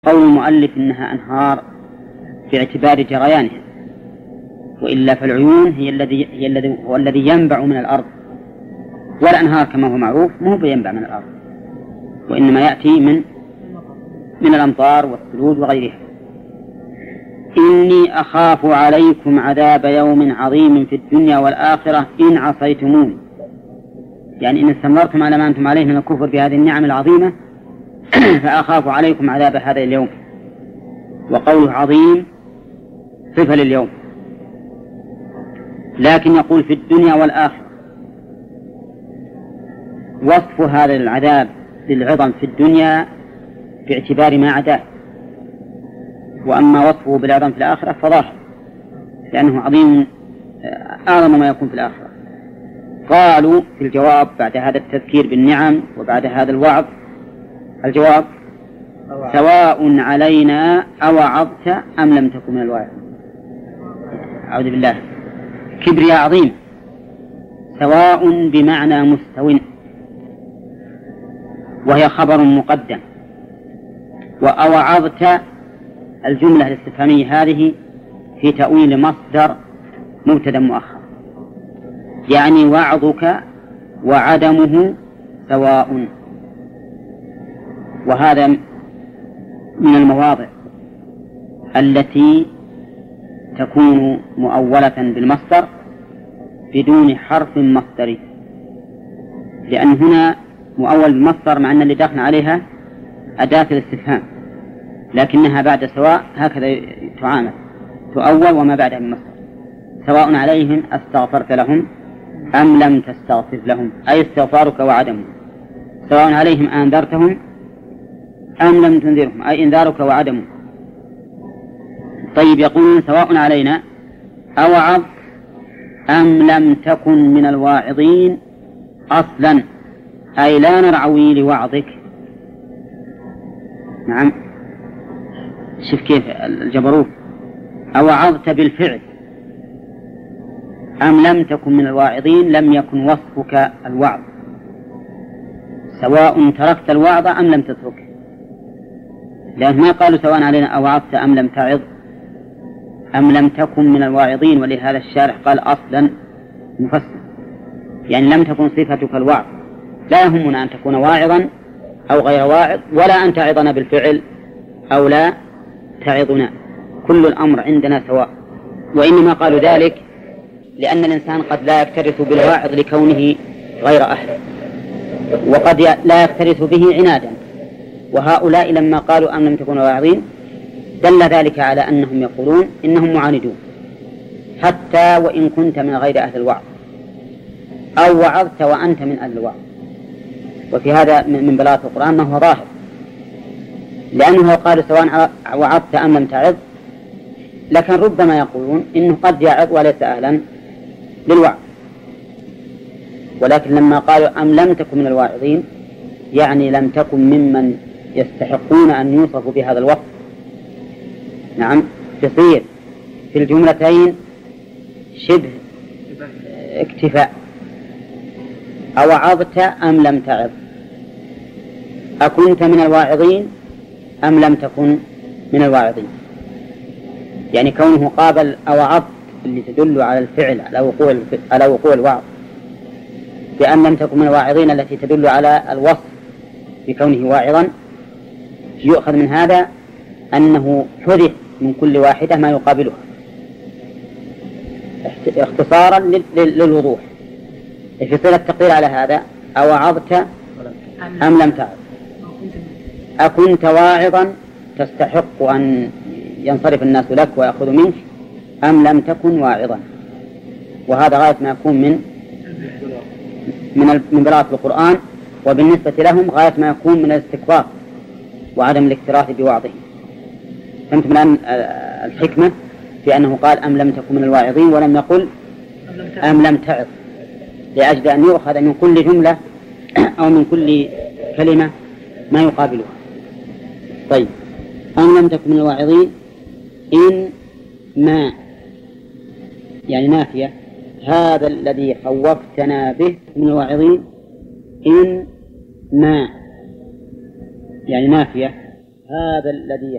قول المؤلف إنها أنهار باعتبار جريانها، وإلا فالعيون هو الذي ينبع من الأرض، والأنهار كما هو معروف مو بينبع من الأرض، وإنما يأتي من الأمطار والثلوج وغيرها. إني أخاف عليكم عذاب يوم عظيم في الدنيا والآخرة إن عصيتموني، يعني إن استمرتم على ما أنتم عليه من الكفر بهذه النعم العظيمة فأخاف عليكم عذاب هذا اليوم. وقوله عظيم صفة لليوم، لكن يقول في الدنيا والآخرة. وصف هذا العذاب بالعظم في الدنيا باعتبار ما عداه، وأما وصفه بالعظم في الآخرة فظاهر، لأنه عظيم أعظم ما يكون في الآخرة. قالوا في الجواب بعد هذا التذكير بالنعم وبعد هذا الوعظ، الجواب سواء علينا أوعظت أم لم تكن من الواعظين. أعوذ بالله، كبرياء عظيم. سواء بمعنى مستو، وهي خبر مقدم، وأوعظت الجملة الاستفهامية هذه في تأويل مصدر مبتدأ مؤخر، يعني وعظك وعدمه سواء. وهذا من المواضع التي تكون مؤولة بالمصدر بدون حرف مصدري، لأن هنا مؤول بالمصدر مع أن اللي داخل عليها أداة الاستفهام، لكنها بعد سواء هكذا تعامل، تؤول وما بعدها بالمصدر. سواء عليهم استغفرت لهم أم لم تستغفر لهم، أي استغفارك وعدمه. سواء عليهم أنذرتهم أم لم تنذرهم، أي إنذارك وعدمه. طيب، يقولون سواء علينا أوعظ أم لم تكن من الواعظين أصلا، أي لا نرعوي لوعظك. نعم، شوف كيف الجبروت. أوعظت بالفعل أم لم تكن من الواعظين، لم يكن وصفك الوعظ. سواء تركت الوعظ أم لم تتركه، لأن ما قالوا سواء علينا أوعظت أم لم تعظ أم لم تكن من الواعظين، ولهذا الشارح قال أصلا مفسر، يعني لم تكن صفتك الوعظ. لا يهمنا أن تكون واعظا أو غير واعظ، ولا أن تعظنا بالفعل أو لا تعظنا، كل الأمر عندنا سواء. وإنما قالوا ذلك لأن الإنسان قد لا يكترث بالواعظ لكونه غير أهل، وقد لا يكترث به عنادا. وهؤلاء لما قالوا أم لم تكونوا واعظين دل ذلك على أنهم يقولون إنهم معاندون، حتى وإن كنت من غير أهل الوعظ، أو وعظت وأنت من أهل الوعظ. وفي هذا من بلاغة القرآن ما هو ظاهر، لأنه قال سواء وعظت أم لم تعظ، لكن ربما يقولون إنه قد يعظ وليس أهلا للوعظ. ولكن لما قالوا أم لم تكن من الواعظين، يعني لم تكن ممن يستحقون أن يوصفوا بهذا الوصف. نعم، يصير في الجملتين شبه اكتفاء. أوعظت أم لم تعظ، أكنت من الواعظين أم لم تكن من الواعظين، يعني كونه قابل أوعظت اللي تدل على الفعل على وقوع الوعظ، بأن لم تكن من الواعظين التي تدل على الوصف بكونه واعظا. يؤخذ من هذا أنه حذف من كل واحدة ما يقابلها اختصارا للوضوح. في صلة التقدير على هذا أوعظت أم لم تعظ، أكنت واعظا تستحق أن ينصرف الناس لك ويأخذوا منك، أم لم تكن واعظا. وهذا غاية ما يكون من بلاغة القرآن، وبالنسبة لهم غاية ما يكون من الاستكبار وعدم الاكتراث بوعظه. فهمتم الآن الحكمة في أنه قال أم لم تكن من الواعظين ولم يقل أم لم تعظ، لأجل أن يؤخذ من كل جملة أو من كل كلمة ما يقابلها. طيب، أم لم تكن من الواعظين إن ما، يعني نافية، هذا الذي خوفتنا به من الواعظين إن ما، يعني نافية، هذا الذي